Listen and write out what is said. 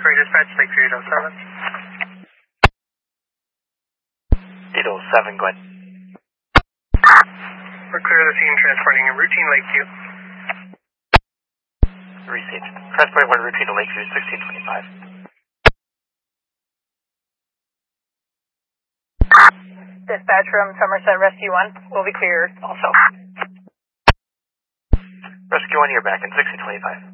Spray Dispatch, Lakeview 807. 807, go ahead. We're clear of the scene, transporting a routine Lakeview. Received. Transporting one routine to Lakeview 1625. Dispatch from Somerset Rescue 1 will be cleared also. Rescue 1, you're back in 1625.